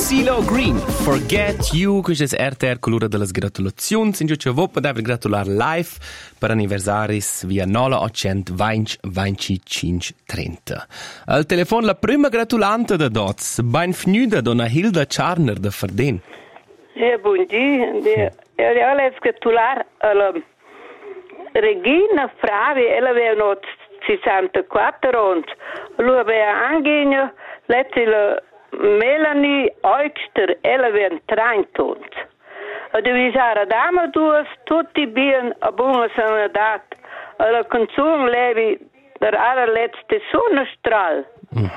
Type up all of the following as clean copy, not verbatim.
CeeLo Green, Forget You, questa è RTR colore delle gratulazioni. In giù c'è voppa da gratular live per anniversaris via 920 25 30. Al telefono la prima gratulante da Dots, benvenuta donna Hilda Charner da Fardin. Buongiorno. Io volevo gratulare alla Regina Fravi, ella aveva 64 anni. Lui aveva anche la Melanie Eugster, ella aveva 30 anni. E devi usare dame due, tutti bene a buona sanità. E la canzone levi der allerletzte Sonnenstrahl.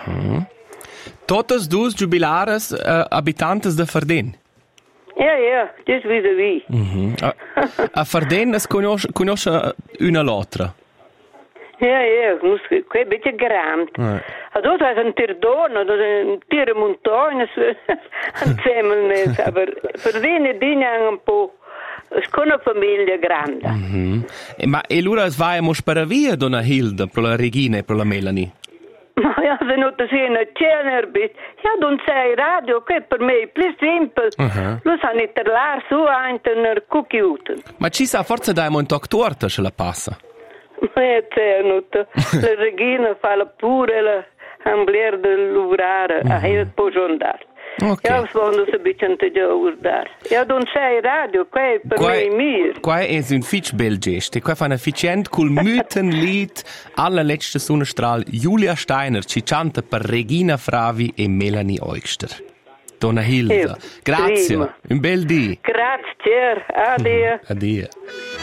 Totes dus jubilares abitantes de Fardin. Ja, das vis-à-vis. A Fardin es conosce una l'altra. Ja, qui è un beetje grande. Adesso è un tirdono, un tiro montagna, insieme, aber Fardin è un po', è una famiglia grande. Ma e allora svaiamo per via donna Hilda, per la Regina e per la Melanie? Ma io sono venuta a Cenerbit. Ja, non sei radio, che per me è più semplice. Lo sanno parlare su anche nel computer. Ma ci sa forse dai un tocco torta se la passa? Ma è venuta. La Regina fa la pure l'ambliere del lavorare. Io posso andare. Ja, sono un bisschen già guardare. Ja, non sei radio, qui per me è mio. Qua è un fitch bel gesto. Qua fa una efficient col Mythenlied allerletzte Sonnenstrahl Julia Steiner ci canta per Regina Fravi e Melanie Eugster. Donna Hilda, grazie. Un bel dì. Grazie, addio. Addio.